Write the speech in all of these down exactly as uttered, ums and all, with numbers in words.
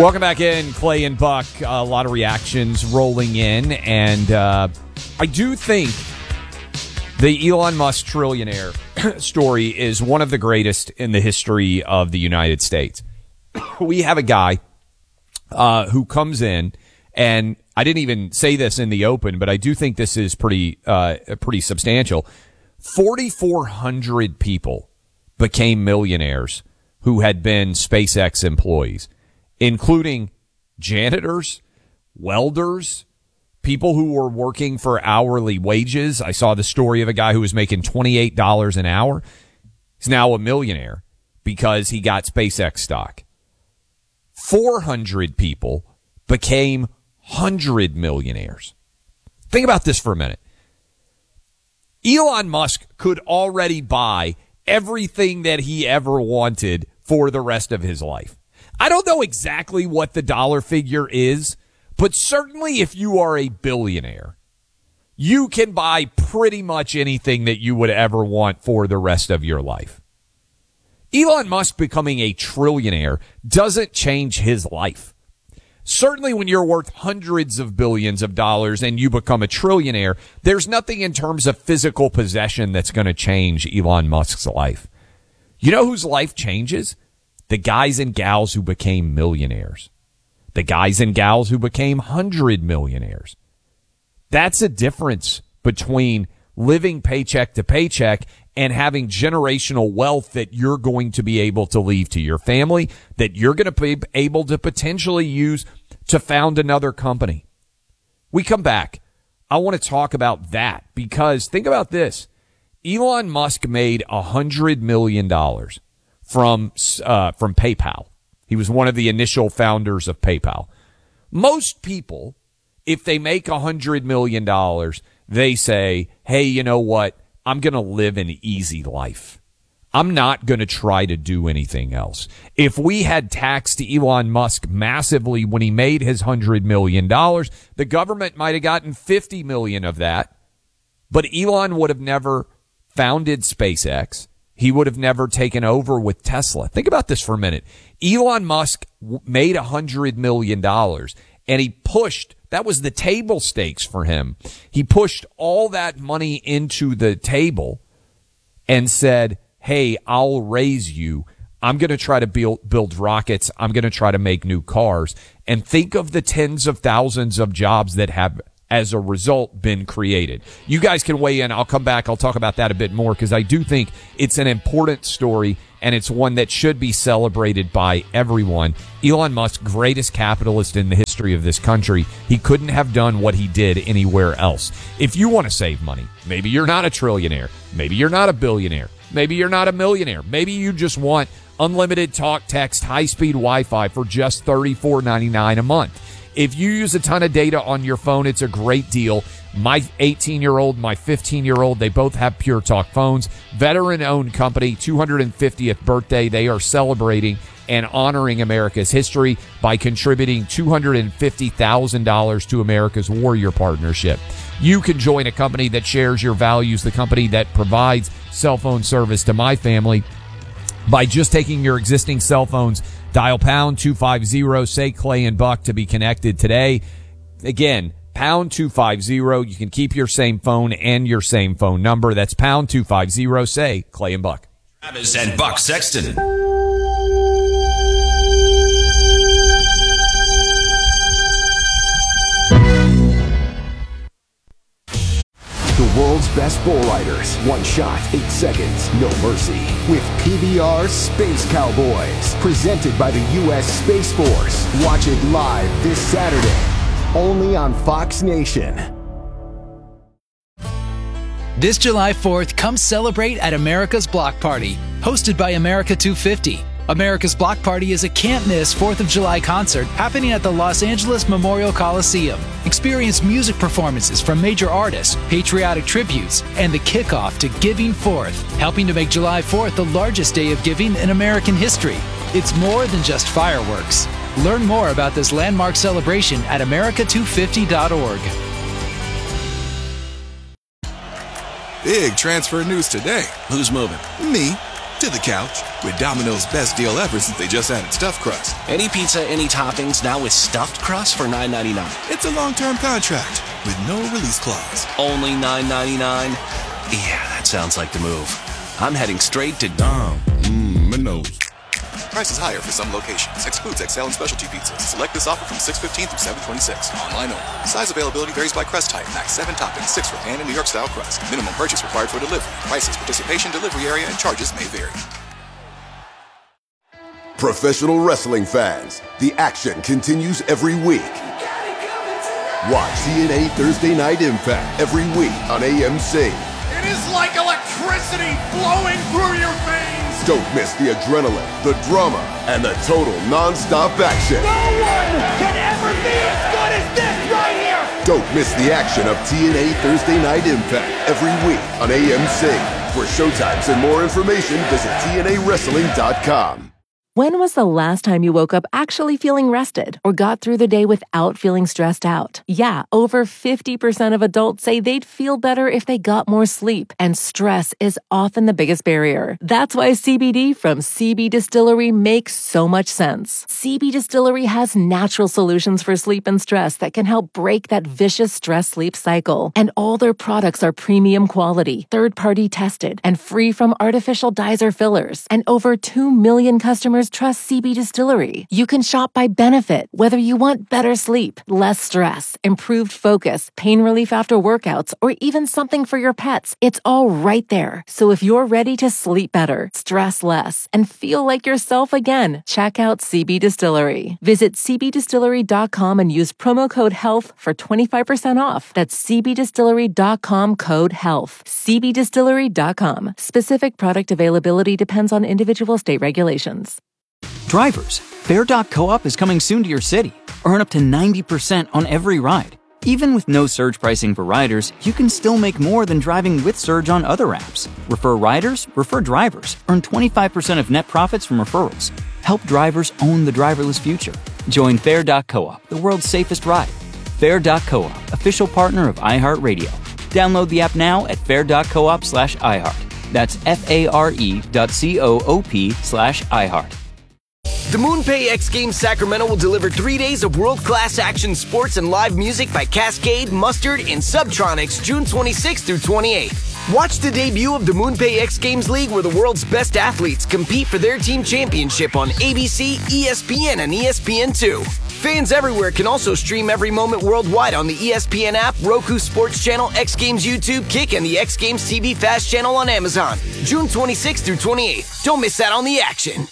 Welcome back in, Clay and Buck. A lot of reactions rolling in, and uh, I do think the Elon Musk trillionaire story is one of the greatest in the history of the United States. We have a guy uh, who comes in, and I didn't even say this in the open, but I do think this is pretty uh, pretty substantial. forty-four hundred people became millionaires who had been SpaceX employees, including janitors, welders, people who were working for hourly wages. I saw the story of a guy who was making twenty-eight dollars an hour. He's now a millionaire because he got SpaceX stock. four hundred people became one hundred millionaires. Think about this for a minute. Elon Musk could already buy everything that he ever wanted for the rest of his life. I don't know exactly what the dollar figure is, but certainly if you are a billionaire, you can buy pretty much anything that you would ever want for the rest of your life. Elon Musk becoming a trillionaire doesn't change his life. Certainly when you're worth hundreds of billions of dollars and you become a trillionaire, there's nothing in terms of physical possession that's going to change Elon Musk's life. You know whose life changes? The guys and gals who became millionaires. The guys and gals who became hundred millionaires. That's a difference between living paycheck to paycheck and having generational wealth that you're going to be able to leave to your family, that you're going to be able to potentially use to found another company. We come back. I want to talk about that because think about this. Elon Musk made one hundred million dollars from uh, from PayPal. He was one of the initial founders of PayPal. Most people, if they make one hundred million dollars, they say, hey, you know what? I'm going to live an easy life. I'm not going to try to do anything else. If we had taxed Elon Musk massively when he made his one hundred million dollars, the government might have gotten fifty million dollars of that, but Elon would have never founded SpaceX. He would have never taken over with Tesla. Think about this for a minute. Elon Musk made one hundred million dollars, and he pushed, that was the table stakes for him. He pushed all that money into the table and said, hey, I'll raise you. I'm going to try to build, build rockets. I'm going to try to make new cars. And think of the tens of thousands of jobs that have as a result been created. You guys can weigh in. I'll come back. I'll talk about that a bit more because I do think it's an important story and it's one that should be celebrated by everyone. Elon Musk, greatest capitalist in the history of this country. He couldn't have done what he did anywhere else. If you want to save money, maybe you're not a trillionaire. Maybe you're not a billionaire. Maybe you're not a millionaire. Maybe you just want unlimited talk, text, high-speed Wi-Fi for just thirty-four ninety-nine a month. If you use a ton of data on your phone, it's a great deal. My eighteen-year-old, my fifteen-year-old, they both have Pure Talk phones. Veteran-owned company, two hundred fiftieth birthday. They are celebrating and honoring America's history by contributing two hundred fifty thousand dollars to America's Warrior Partnership. You can join a company that shares your values, the company that provides cell phone service to my family, by just taking your existing cell phones. Dial pound two fifty, say Clay and Buck to be connected today. Again, pound two fifty. You can keep your same phone and your same phone number. That's pound two fifty, say Clay and Buck. Travis and Buck Sexton. The world's best bull riders. One shot, eight seconds, no mercy. With P B R Space Cowboys. Presented by the U S Space Force. Watch it live this Saturday. Only on Fox Nation. This July fourth, come celebrate at America's Block Party. Hosted by America two fifty. America's Block Party is a can't-miss fourth of July concert happening at the Los Angeles Memorial Coliseum. Experience music performances from major artists, patriotic tributes, and the kickoff to Giving Fourth, helping to make July fourth the largest day of giving in American history. It's more than just fireworks. Learn more about this landmark celebration at America two fifty dot org. Big transfer news today. Who's moving? Me. to the couch with Domino's best deal ever since they just added stuffed crust. Any pizza, any toppings, now with stuffed crust for nine ninety-nine. It's a long-term contract with no release clause. Only nine ninety-nine? Yeah, that sounds like the move. I'm heading straight to Dom. Mmm, Prices higher for some locations. Excludes X L and specialty pizzas. Select this offer from six fifteen through seven twenty-six. Online only. Size availability varies by crust type. Max seven toppings, six for pan and New York style crust. Minimum purchase required for delivery. Prices, participation, delivery area, and charges may vary. Professional wrestling fans, the action continues every week. Watch T N A Thursday Night Impact every week on A M C. It is like electricity flowing through your veins. Don't miss the adrenaline, the drama, and the total non-stop action. No one can ever be as good as this right here. Don't miss the action of T N A Thursday Night Impact every week on A M C. For showtimes and more information, visit T N A wrestling dot com. When was the last time you woke up actually feeling rested or got through the day without feeling stressed out? Yeah, over fifty percent of adults say they'd feel better if they got more sleep, and stress is often the biggest barrier. That's why C B D from C B Distillery makes so much sense. C B Distillery has natural solutions for sleep and stress that can help break that vicious stress-sleep cycle. And all their products are premium quality, third-party tested, and free from artificial dyes or fillers. And over two million customers trust C B Distillery. You can shop by benefit, whether you want better sleep, less stress, improved focus, pain relief after workouts, or even something for your pets. It's all right there. So if you're ready to sleep better, stress less, and feel like yourself again, check out C B Distillery. Visit C B distillery dot com and use promo code HEALTH for twenty-five percent off. That's C B distillery dot com code HEALTH. C B distillery dot com. Specific product availability depends on individual state regulations. Drivers, Fare dot coop is coming soon to your city. Earn up to ninety percent on every ride. Even with no surge pricing for riders, you can still make more than driving with Surge on other apps. Refer riders, refer drivers. Earn twenty-five percent of net profits from referrals. Help drivers own the driverless future. Join Fare dot coop, the world's safest ride. Fare dot coop, official partner of iHeartRadio. Download the app now at fare dot coop slash iHeart. That's F-A-R-E dot C-O-O-P slash iHeart. The MoonPay X Games Sacramento will deliver three days of world-class action sports and live music by Cascade, Mustard, and Subtronics June twenty-sixth through twenty-eighth. Watch the debut of the MoonPay X Games League, where the world's best athletes compete for their team championship on A B C, E S P N, and E S P N two. Fans everywhere can also stream every moment worldwide on the E S P N app, Roku Sports Channel, X Games YouTube, Kick, and the X Games T V Fast Channel on Amazon. June twenty-sixth through twenty-eighth. Don't miss out on the action.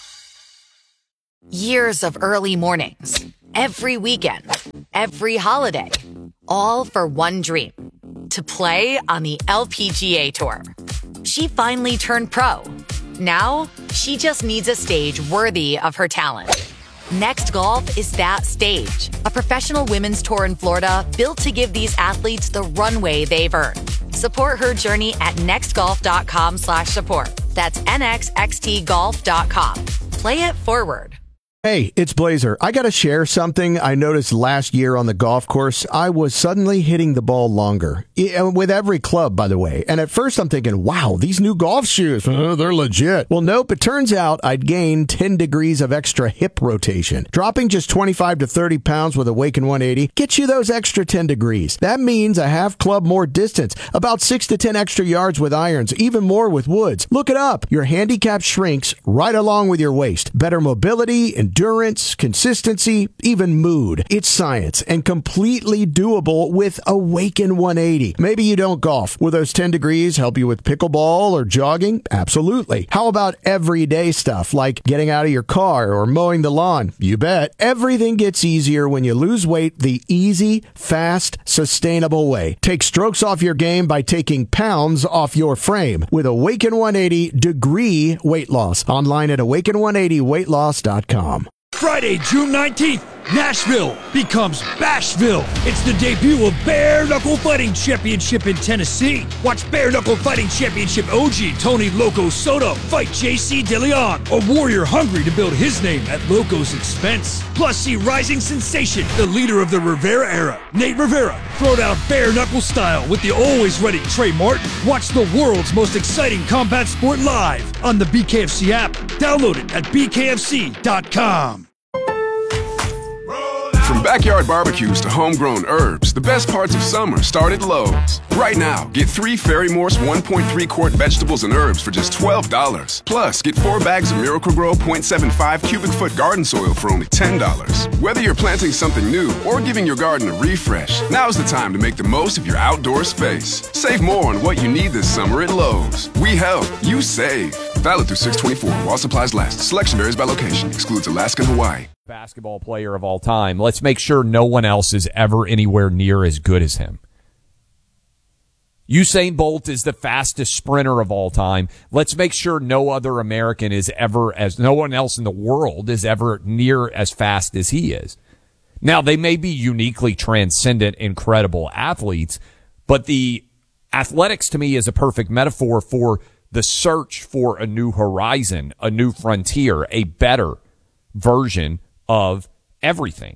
Years of early mornings, every weekend, every holiday, all for one dream, to play on the L P G A Tour. She finally turned pro. Now, she just needs a stage worthy of her talent. Next Golf is that stage, a professional women's tour in Florida built to give these athletes the runway they've earned. Support her journey at nextgolf.com slash support. That's N X X T golf dot com. Play it forward. Hey, it's Blazer. I got to share something I noticed last year on the golf course. I was suddenly hitting the ball longer, with every club, by the way. And at first I'm thinking, wow, these new golf shoes, uh, they're legit. Well, nope, it turns out I'd gained ten degrees of extra hip rotation. Dropping just twenty-five to thirty pounds with Awaken one eighty gets you those extra ten degrees. That means a half club more distance, about six to ten extra yards with irons, even more with woods. Look it up. Your handicap shrinks right along with your waist. Better mobility and endurance, consistency, even mood. It's science and completely doable with Awaken one eighty. Maybe you don't golf. Will those ten degrees help you with pickleball or jogging? Absolutely. How about everyday stuff like getting out of your car or mowing the lawn? You bet. Everything gets easier when you lose weight the easy, fast, sustainable way. Take strokes off your game by taking pounds off your frame with Awaken one eighty Degree Weight Loss. Online at awaken one eighty weight loss dot com. Friday, June nineteenth, Nashville becomes Bashville. It's the debut of Bare Knuckle Fighting Championship in Tennessee. Watch Bare Knuckle Fighting Championship O G Tony Loco Soto fight J C DeLeon, a warrior hungry to build his name at Loco's expense. Plus, see rising sensation, the leader of the Rivera era, Nate Rivera, throw down bare knuckle style with the always ready Trey Martin. Watch the world's most exciting combat sport live on the B K F C app. Download it at b k f c dot com. From backyard barbecues to homegrown herbs, the best parts of summer start at Lowe's. Right now, get three Ferry Morse one point three quart vegetables and herbs for just twelve dollars. Plus, get four bags of Miracle-Gro point seven five cubic foot garden soil for only ten dollars. Whether you're planting something new or giving your garden a refresh, now's the time to make the most of your outdoor space. Save more on what you need this summer at Lowe's. We help, you save. Valid through six twenty-four while supplies last. Selection varies by location. Excludes Alaska and Hawaii. Basketball player of all time. Let's make sure no one else is ever anywhere near as good as him. Usain Bolt is the fastest sprinter of all time. Let's make sure no other American is ever, as no one else in the world is ever near as fast as he is. Now, they may be uniquely transcendent, incredible athletes, but the athletics to me is a perfect metaphor for the search for a new horizon, a new frontier, a better version of everything.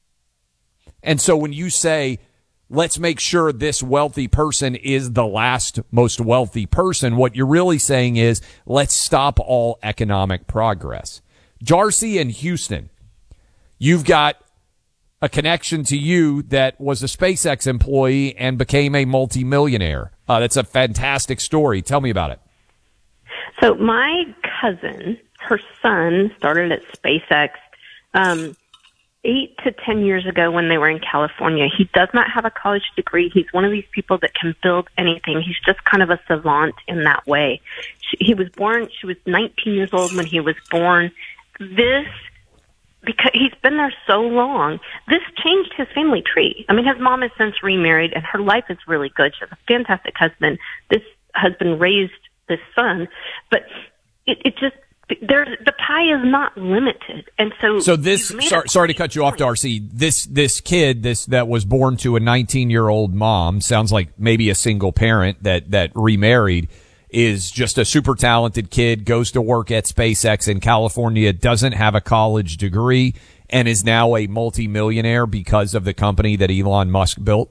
And so when you say, let's make sure this wealthy person is the last most wealthy person, what you're really saying is, let's stop all economic progress. Darcy in Houston, you've got a connection to you that was a SpaceX employee and became a multimillionaire. Uh, that's a fantastic story. Tell me about it. So my cousin, her son started at SpaceX Um, eight to ten years ago when they were in California. He does not have a college degree. He's one of these people that can build anything. He's just kind of a savant in that way. She, he was born, she was nineteen years old when he was born. This, because he's been there so long, this changed his family tree. I mean, his mom has since remarried and her life is really good. She has a fantastic husband. This husband raised this son, but it, it just, There's, the pie is not limited, and so so this. Sorry, sorry to cut you off, Darcy. This this kid, this that was born to a nineteen year old mom, sounds like maybe a single parent that that remarried, is just a super talented kid. Goes to work at SpaceX in California, doesn't have a college degree, and is now a multimillionaire because of the company that Elon Musk built.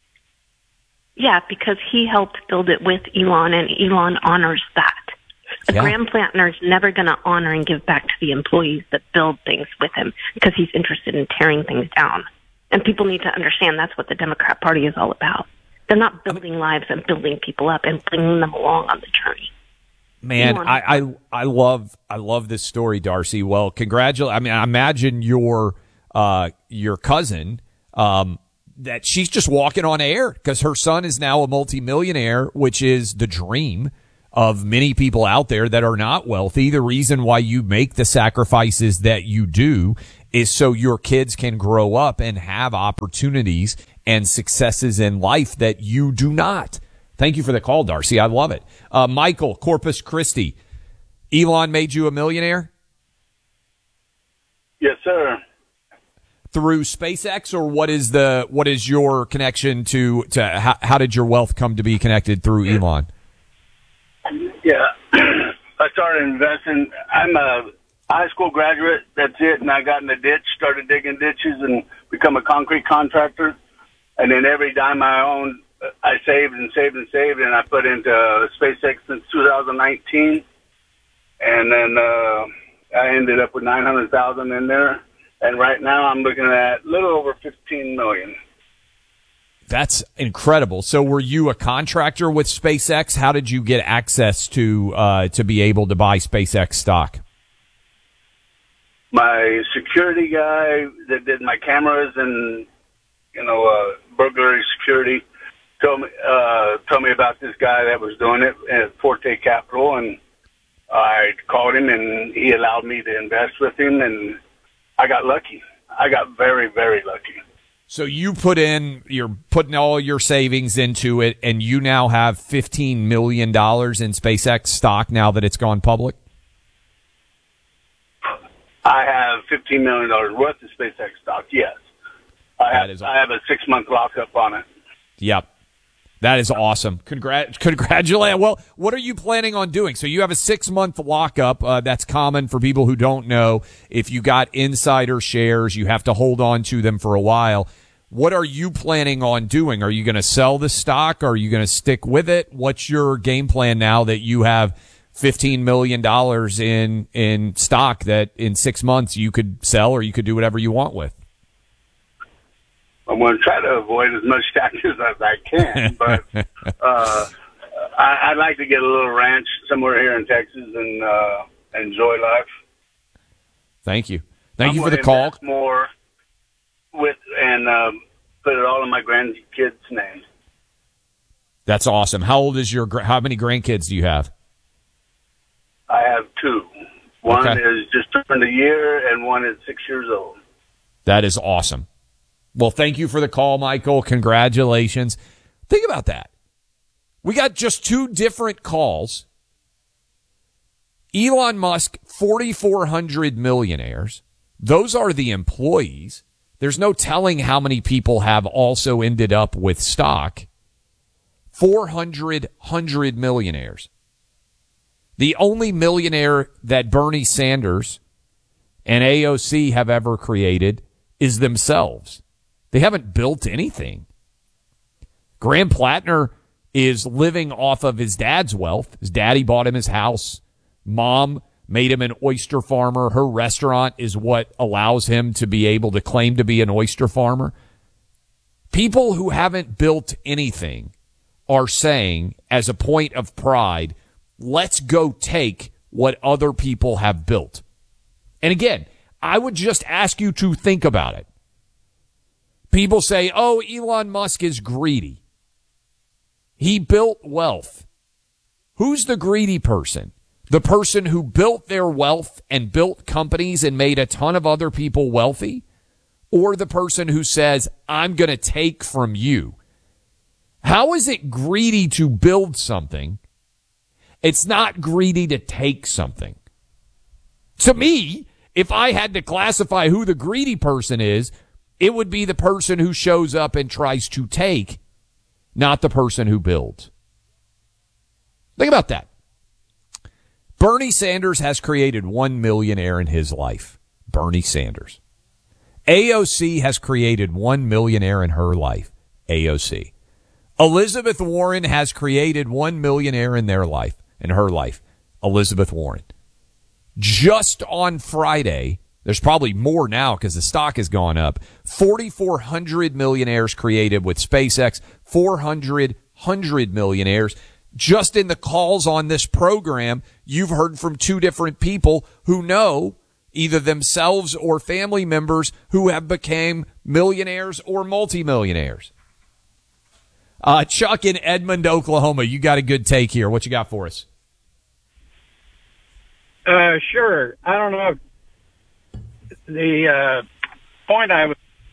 Yeah, because he helped build it with Elon, and Elon honors that. A Yeah. Graham Plantner is never going to honor and give back to the employees that build things with him because he's interested in tearing things down. And people need to understand that's what the Democrat Party is all about. They're not building lives and building people up and bringing them along on the journey. Man, I, I I love I love this story, Darcy. Well, congratulate. I mean, I imagine your uh your cousin um that she's just walking on air because her son is now a multimillionaire, which is the dream of many people out there that are not wealthy. The reason why you make the sacrifices that you do is so your kids can grow up and have opportunities and successes in life that you do not. Thank you for the call, Darcy. I love it. Uh, Michael, Corpus Christi. Elon made you a millionaire? Yes, sir. Through SpaceX, or what is the what is your connection to to how, how did your wealth come to be connected through Elon? Yeah, I started investing. I'm a high school graduate. That's it. And I got in the ditch, started digging ditches, and become a concrete contractor. And then every dime I owned, I saved and saved and saved, and I put into SpaceX since two thousand nineteen. And then uh, I ended up with nine hundred thousand in there. And right now I'm looking at a little over fifteen million. That's incredible. So were you a contractor with SpaceX? How did you get access to uh, to be able to buy SpaceX stock? My security guy that did my cameras and, you know, uh, burglary security told me, uh, told me about this guy that was doing it at Forte Capital, and I called him and he allowed me to invest with him, and I got lucky. I got very, very lucky. So you put in, you're putting all your savings into it, and you now have fifteen million dollars in SpaceX stock now that it's gone public? I have fifteen million dollars worth of SpaceX stock, yes. I have, is I have a six-month lockup on it. Yep. That is awesome. Congrat- congratulate. Well, what are you planning on doing? So you have a six-month lockup. Uh, that's common for people who don't know. If you got insider shares, you have to hold on to them for a while. What are you planning on doing? Are you going to sell the stock? Are you going to stick with it? What's your game plan now that you have fifteen million dollars in, in stock that in six months you could sell or you could do whatever you want with? I'm going to try to avoid as much taxes as I can, but uh, I, I'd like to get a little ranch somewhere here in Texas and uh, enjoy life. Thank you. Thank I'm you for the gonna call. invest more with and um, put it all in my grandkids' names. That's awesome. How old is your? How many grandkids do you have? I have two. One Okay. is just turned a year, and one is six years old. That is awesome. Well, thank you for the call, Michael. Congratulations. Think about that. We got just two different calls. Elon Musk, forty-four hundred millionaires. Those are the employees. There's no telling how many people have also ended up with stock. four hundred, one hundred millionaires. The only millionaire that Bernie Sanders and A O C have ever created is themselves. They haven't built anything. Graham Plattner is living off of his dad's wealth. His daddy bought him his house. Mom made him an oyster farmer. Her restaurant is what allows him to be able to claim to be an oyster farmer. People who haven't built anything are saying, as a point of pride, let's go take what other people have built. And again, I would just ask you to think about it. People say, oh, Elon Musk is greedy. He built wealth. Who's the greedy person? The person who built their wealth and built companies and made a ton of other people wealthy? Or the person who says, I'm going to take from you? How is it greedy to build something? It's not greedy to take something. To me, if I had to classify who the greedy person is, it would be the person who shows up and tries to take, not the person who builds. Think about that. Bernie Sanders has created one millionaire in his life. Bernie Sanders. A O C has created one millionaire in her life. A O C. Elizabeth Warren has created one millionaire in their life, in her life. Elizabeth Warren. Just on Friday, there's probably more now because the stock has gone up. forty-four hundred millionaires created with SpaceX. four hundred, one hundred millionaires. Just in the calls on this program, you've heard from two different people who know either themselves or family members who have become millionaires or multimillionaires. Uh, Chuck in Edmond, Oklahoma, you got a good take here. What you got for us? Uh, sure. I don't know. The uh, point I was...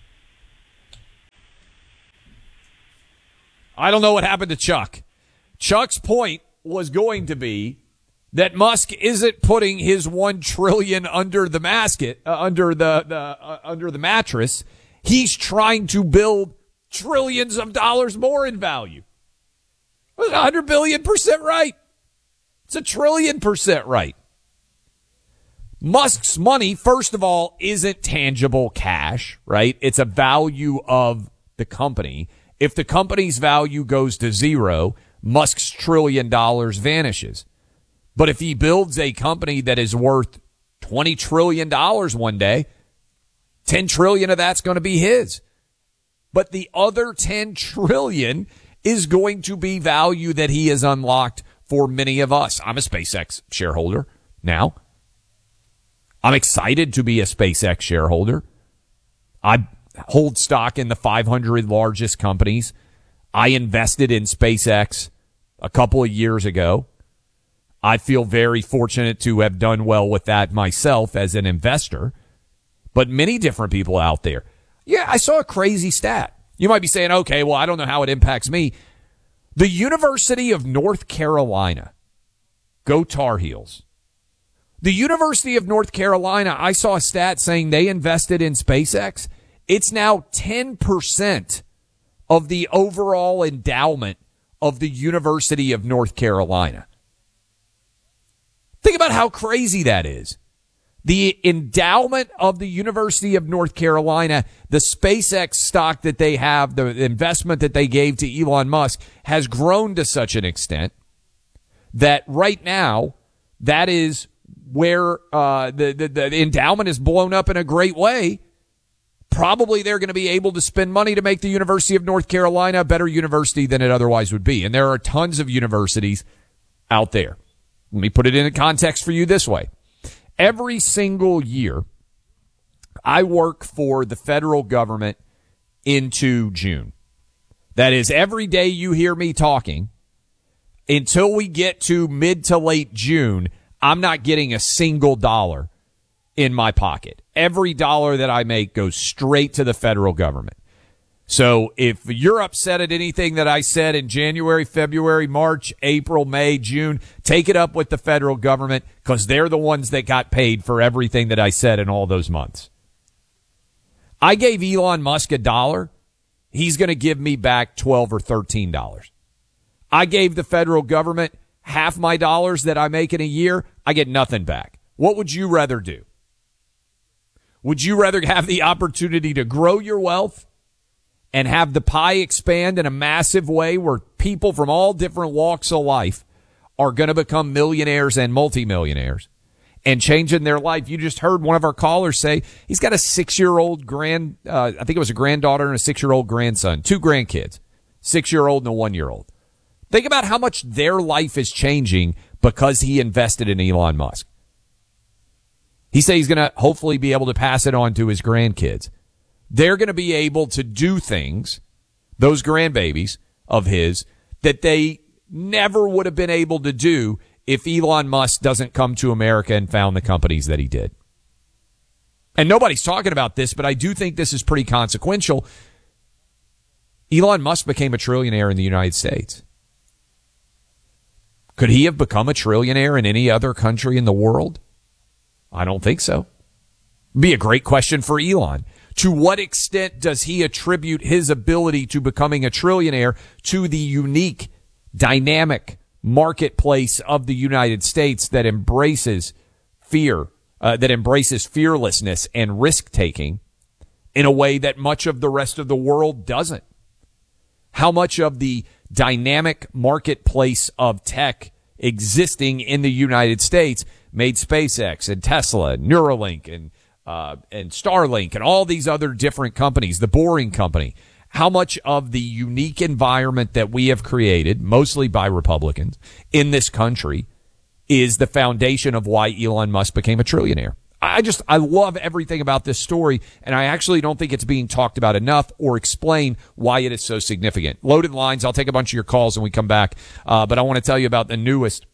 I don't know what happened to Chuck. Chuck's point was going to be that Musk isn't putting his one trillion dollars under the basket, uh, under the, the uh, under the mattress. He's trying to build trillions of dollars more in value. one hundred billion percent right. It's a trillion percent right. Musk's money, first of all, isn't tangible cash, right? It's a value of the company. If the company's value goes to zero, Musk's trillion dollars vanishes. But if he builds a company that is worth twenty trillion dollars one day, ten trillion dollars of that's going to be his. But the other ten trillion dollars is going to be value that he has unlocked for many of us. I'm a SpaceX shareholder now. I'm excited to be a SpaceX shareholder. I hold stock in the five hundred largest companies. I invested in SpaceX a couple of years ago. I feel very fortunate to have done well with that myself as an investor. But many different people out there. Yeah, I saw a crazy stat. You might be saying, okay, well, I don't know how it impacts me. The University of North Carolina, go Tar Heels, The University of North Carolina, I saw a stat saying they invested in SpaceX. It's now ten percent of the overall endowment of the University of North Carolina. Think about how crazy that is. The endowment of the University of North Carolina, the SpaceX stock that they have, the investment that they gave to Elon Musk has grown to such an extent that right now that is where uh, the, the, the endowment is blown up in a great way. Probably they're going to be able to spend money to make the University of North Carolina a better university than it otherwise would be. And there are tons of universities out there. Let me put it in a context for you this way. Every single year, I work for the federal government into June. That is, every day you hear me talking, until we get to mid to late June, I'm not getting a single dollar in my pocket. Every dollar that I make goes straight to the federal government. So if you're upset at anything that I said in January, February, March, April, May, June, take it up with the federal government because they're the ones that got paid for everything that I said in all those months. I gave Elon Musk a dollar. He's going to give me back twelve or thirteen dollars. I gave the federal government half my dollars that I make in a year. I get nothing back. What would you rather do? Would you rather have the opportunity to grow your wealth and have the pie expand in a massive way where people from all different walks of life are going to become millionaires and multimillionaires and changing their life? You just heard one of our callers say he's got a six-year-old grand, uh, I think it was a granddaughter and a six-year-old grandson, two grandkids, six-year-old and a one-year-old. Think about how much their life is changing because he invested in Elon Musk. He said he's going to hopefully be able to pass it on to his grandkids. They're going to be able to do things, those grandbabies of his, that they never would have been able to do if Elon Musk doesn't come to America and found the companies that he did. And nobody's talking about this, but I do think this is pretty consequential. Elon Musk became a trillionaire in the United States. Could he have become a trillionaire in any other country in the world? I don't think so. Be a great question for Elon. To what extent does he attribute his ability to becoming a trillionaire to the unique, dynamic marketplace of the United States that embraces fear, uh, that embraces fearlessness and risk-taking in a way that much of the rest of the world doesn't? How much of the dynamic marketplace of tech existing in the United States made SpaceX and Tesla and Neuralink and Uh, and Starlink and all these other different companies, the Boring Company, how much of the unique environment that we have created, mostly by Republicans, in this country is the foundation of why Elon Musk became a trillionaire? I just, I love everything about this story, and I actually don't think it's being talked about enough or explain why it is so significant. Loaded lines, I'll take a bunch of your calls when we come back, uh, but I want to tell you about the newest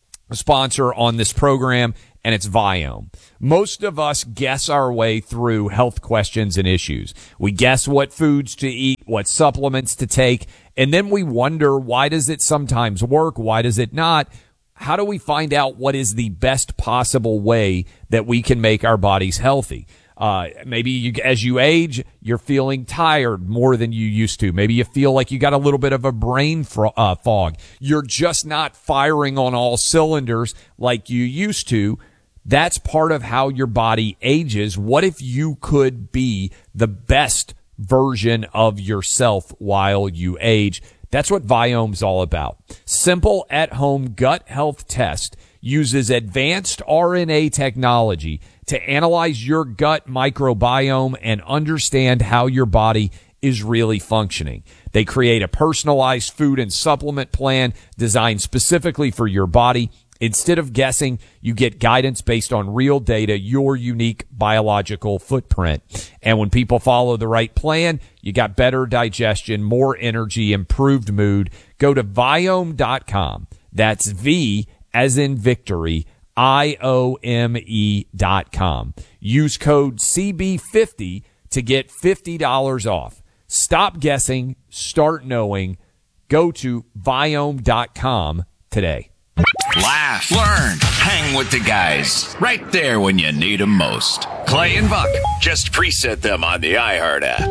sponsor on this program, and it's Viome. Most of us guess our way through health questions and issues. We guess what foods to eat, what supplements to take, and then we wonder, why does it sometimes work? Why does it not? How do we find out what is the best possible way that we can make our bodies healthy? Uh, maybe you, as you age, you're feeling tired more than you used to. Maybe you feel like you got a little bit of a brain fro- uh, fog. You're just not firing on all cylinders like you used to. That's part of how your body ages. What if you could be the best version of yourself while you age? That's what Viome's all about. Simple at-home gut health test uses advanced R N A technology to analyze your gut microbiome and understand how your body is really functioning. They create a personalized food and supplement plan designed specifically for your body. Instead of guessing, you get guidance based on real data, your unique biological footprint. And when people follow the right plan, you got better digestion, more energy, improved mood. Go to Viome dot com. That's V as in victory, I O M E dot com. Use code C B fifty to get fifty dollars off. Stop guessing, start knowing. Go to Viome dot com today. Laugh, learn, hang with the guys. Right there when you need them most. Clay and Buck. Just preset them on the iHeart app.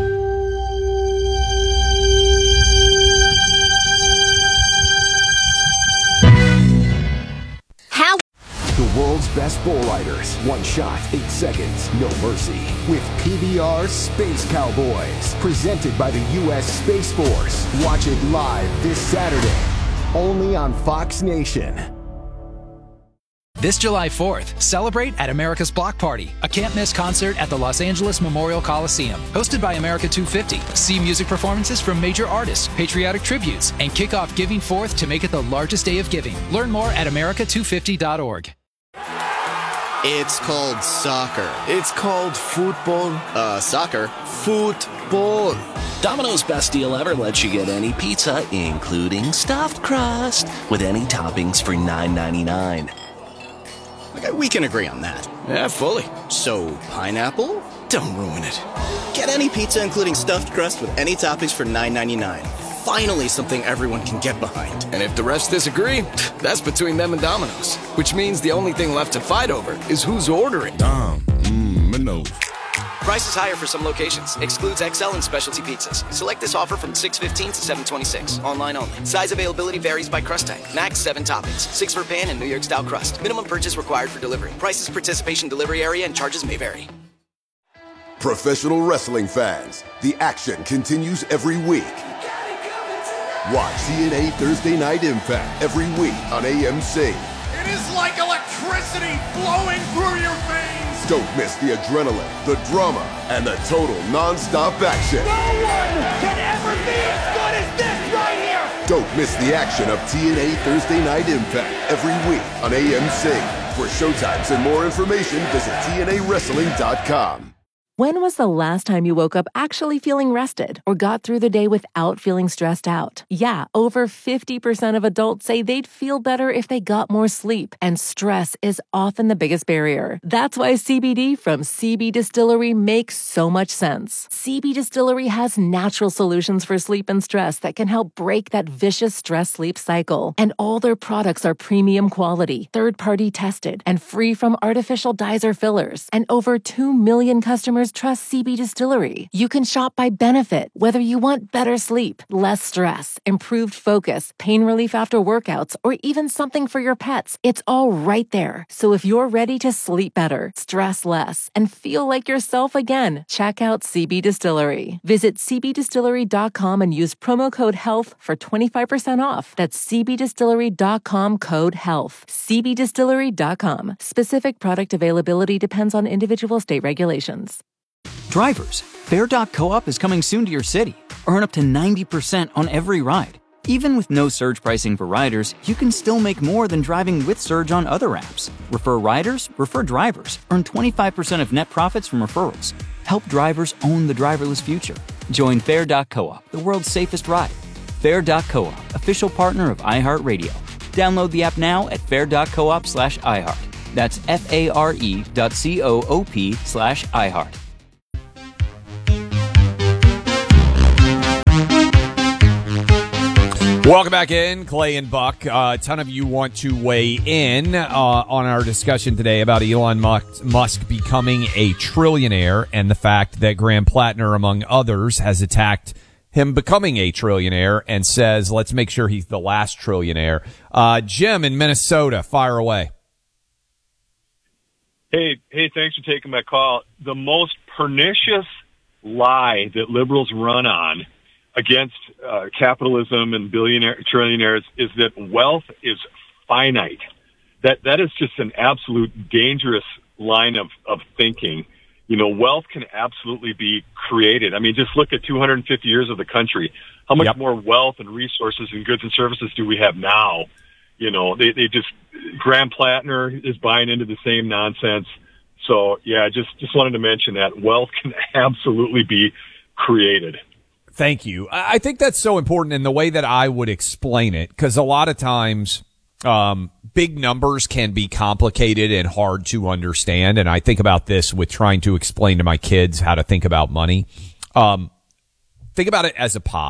How? The world's best bull riders. One shot, eight seconds, no mercy. With P B R Space Cowboys. Presented by the U S Space Force. Watch it live this Saturday. Only on Fox Nation. This July fourth, celebrate at America's Block Party, a can't-miss concert at the Los Angeles Memorial Coliseum. Hosted by America two fifty. See music performances from major artists, patriotic tributes, and kick off Giving Fourth to make it the largest day of giving. Learn more at America two fifty dot org. It's called soccer. It's called football. Uh, soccer. Football. Domino's Best Deal Ever lets you get any pizza, including stuffed crust, with any toppings for nine ninety-nine. Okay, we can agree on that. Yeah, fully. So, pineapple? Don't ruin it. Get any pizza including stuffed crust with any toppings for nine ninety-nine. Finally something everyone can get behind. And if the refs disagree, that's between them and Domino's. Which means the only thing left to fight over is who's ordering. Dom, mmm, no. Price is higher for some locations. Excludes X L and specialty pizzas. Select this offer from six fifteen to seven twenty-six. Online only. Size availability varies by crust type. Max seven toppings. Six for pan and New York style crust. Minimum purchase required for delivery. Prices, participation, delivery area, and charges may vary. Professional wrestling fans, the action continues every week. Watch T N A Thursday Night Impact every week on A M C. It is like electricity flowing through your veins. Don't miss the adrenaline, the drama, and the total non-stop action. No one can ever be as good as this right here. Don't miss the action of T N A Thursday Night Impact every week on A M C. For showtimes and more information, visit T N A wrestling dot com. When was the last time you woke up actually feeling rested or got through the day without feeling stressed out? Yeah, over fifty percent of adults say they'd feel better if they got more sleep, and stress is often the biggest barrier. That's why C B D from C B Distillery makes so much sense. C B Distillery has natural solutions for sleep and stress that can help break that vicious stress-sleep cycle. And all their products are premium quality, third-party tested, and free from artificial dyes or fillers. And over two million customers trust C B Distillery. You can shop by benefit, whether you want better sleep, less stress, improved focus, pain relief after workouts, or even something for your pets. It's all right there. So if you're ready to sleep better, stress less, and feel like yourself again, check out C B Distillery. Visit C B distillery dot com and use promo code HEALTH for twenty-five percent off. That's C B distillery dot com code HEALTH. C B distillery dot com. Specific product availability depends on individual state regulations. Drivers, Fare dot coop is coming soon to your city. Earn up to ninety percent on every ride. Even with no surge pricing for riders, you can still make more than driving with Surge on other apps. Refer riders, refer drivers. Earn twenty-five percent of net profits from referrals. Help drivers own the driverless future. Join Fare dot coop, the world's safest ride. Fare dot coop, official partner of iHeartRadio. Download the app now at fare dot coop slash iHeart. That's F-A-R-E dot C-O-O-P slash iHeart. Welcome back in, Clay and Buck. Uh, a ton of you want to weigh in uh, on our discussion today about Elon Musk becoming a trillionaire and the fact that Graham Plattner, among others, has attacked him becoming a trillionaire and says, let's make sure he's the last trillionaire. Uh, Jim in Minnesota, fire away. Hey, hey, thanks for taking my call. The most pernicious lie that liberals run on against uh, capitalism and billionaire trillionaires is that wealth is finite. That that is just an absolute dangerous line of, of thinking. You know, wealth can absolutely be created. I mean, just look at two hundred fifty years of the country. How much yep. more wealth and resources and goods and services do we have now? You know, they, they just, Graham Plattner is buying into the same nonsense. So, yeah, just, just wanted to mention that wealth can absolutely be created. Thank you. I think that's so important in the way that I would explain it, because a lot of times um, big numbers can be complicated and hard to understand. And I think about this with trying to explain to my kids how to think about money. Um, think about it as a pie.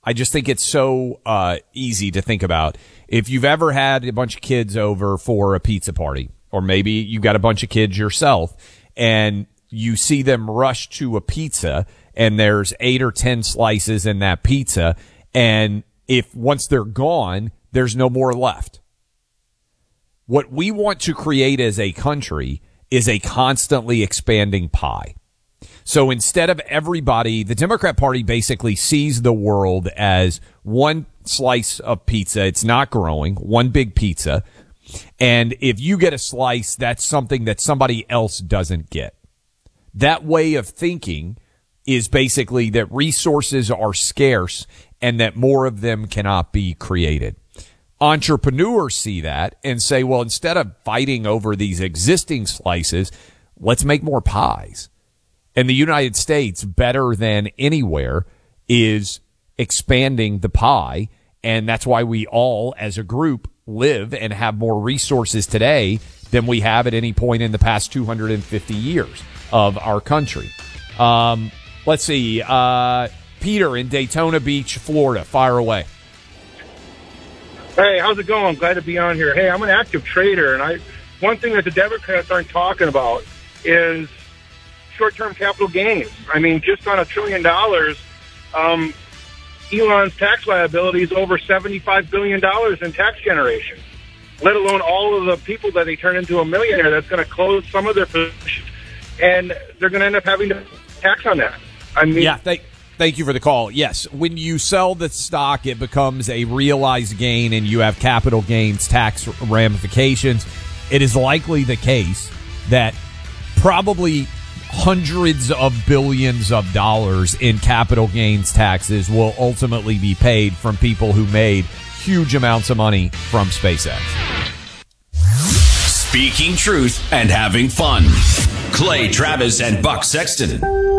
I just think it's so uh, easy to think about. If you've ever had a bunch of kids over for a pizza party, or maybe you got a bunch of kids yourself, and you see them rush to a pizza, and there's eight or ten slices in that pizza, and if once they're gone, there's no more left. What we want to create as a country is a constantly expanding pie. So instead of everybody, the Democrat Party basically sees the world as one slice of pizza. It's not growing, one big pizza. And if you get a slice, that's something that somebody else doesn't get. That way of thinking is basically that resources are scarce and that more of them cannot be created. Entrepreneurs see that and say, well, instead of fighting over these existing slices, let's make more pies. And the United States, better than anywhere, is expanding the pie. And that's why we all, as a group, live and have more resources today than we have at any point in the past two hundred fifty years of our country. Um, let's see. Uh, Peter in Daytona Beach, Florida. Fire away. Hey, how's it going? Glad to be on here. Hey, I'm an active trader, and I one thing that the Democrats aren't talking about is short-term capital gains. I mean, just on a trillion dollars, um, Elon's tax liability is over seventy-five billion dollars in tax generation, let alone all of the people that they turn into a millionaire that's going to close some of their positions, and they're going to end up having to tax on that. I mean, yeah, thank, thank you for the call. Yes, when you sell the stock, it becomes a realized gain, and you have capital gains tax ramifications. It is likely the case that probably hundreds of billions of dollars in capital gains taxes will ultimately be paid from people who made huge amounts of money from SpaceX. Speaking truth and having fun. Clay Travis and Buck Sexton.